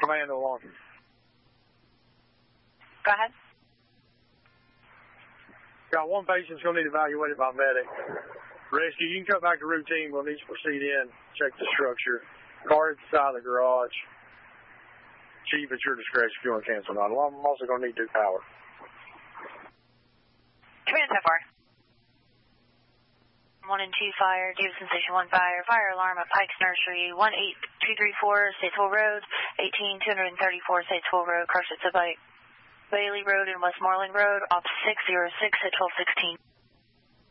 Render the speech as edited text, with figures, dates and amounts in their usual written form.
Command 01. Go ahead. Got one patient's going to need evaluated by medic. Rescue, you can cut back to routine. We'll need to proceed in, check the structure. Car at the side of the garage. Chief, at your discretion if you want to cancel 911. I'm also going to need due power. Command so far. 1 and 2 fire, Davidson Station 1 fire, fire alarm at Pikes Nursery, 18234 Statesville Road, 18234 Statesville Road, Carson Bailey Road and Westmoreland Road, op 606 at 1216.